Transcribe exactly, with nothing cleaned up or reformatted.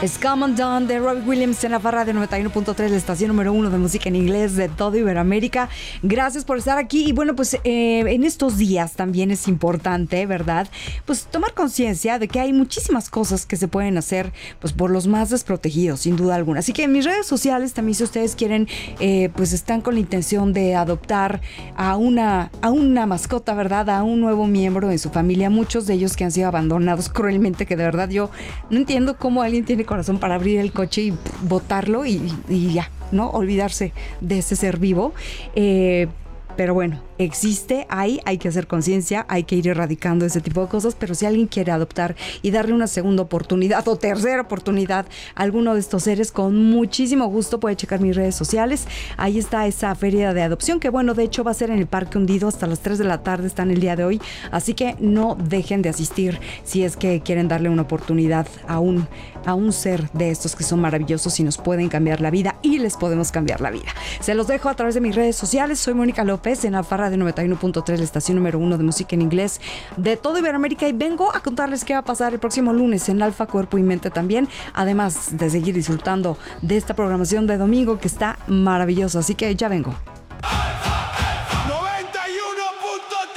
Es Come On Down de Robbie Williams en la Farra de noventa y uno punto tres, la estación número uno de música en inglés de todo Iberoamérica. Gracias por estar aquí. Y bueno, pues eh, en estos días también es importante, ¿verdad? Pues tomar conciencia de que hay muchísimas cosas que se pueden hacer pues por los más desprotegidos, sin duda alguna. Así que en mis redes sociales también, si ustedes quieren, eh, pues están con la intención de adoptar a una, a una mascota, ¿verdad? A un nuevo miembro de su familia. Muchos de ellos que han sido abandonados cruelmente, que de verdad yo no entiendo cómo alguien tiene corazón para abrir el coche y botarlo y, y ya, ¿no? Olvidarse de ese ser vivo. Eh, pero bueno, existe, hay, hay que hacer conciencia, hay que ir erradicando ese tipo de cosas, pero si alguien quiere adoptar y darle una segunda oportunidad o tercera oportunidad a alguno de estos seres, con muchísimo gusto puede checar mis redes sociales. Ahí está esa feria de adopción, que bueno, de hecho va a ser en el Parque Hundido hasta las tres de la tarde, están el día de hoy, así que no dejen de asistir si es que quieren darle una oportunidad a un, a un ser de estos que son maravillosos y nos pueden cambiar la vida, y les podemos cambiar la vida. Se los dejo a través de mis redes sociales. Soy Mónica López en la Farra de noventa y uno punto tres, la estación número uno de música en inglés de todo Iberoamérica, y vengo a contarles qué va a pasar el próximo lunes en Alfa Cuerpo y Mente también, además de seguir disfrutando de esta programación de domingo que está maravillosa, así que ya vengo.